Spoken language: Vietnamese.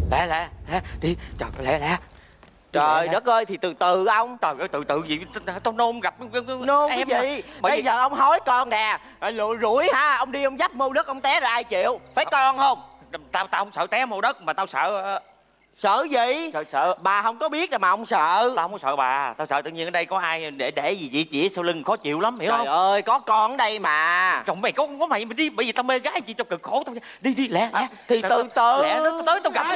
Lẹ đi. Trời lẹ. Trời đất ơi, thì từ từ ông. Trời ơi, từ gì? Tao nôn gặp Nôn cái em gì? mà. Bây giờ ông hối con nè. Rủi ha, ông đi ông dắt mô đất ông té rồi ai chịu? Phải con không? Tao không sợ té mô đất mà tao sợ. Sợ gì? Sợ. Bà không có biết rồi mà ông sợ. Tao không có sợ bà, tao sợ tự nhiên ở đây có ai để gì chỉ sau lưng khó chịu lắm, hiểu Trời không? ơi, có con ở đây mà. Chồng mày có mày đi, bởi vì tao mê gái gì cho cực khổ tao. Đi lẹ. Thì từ từ. Lẹ nó tới tao gặp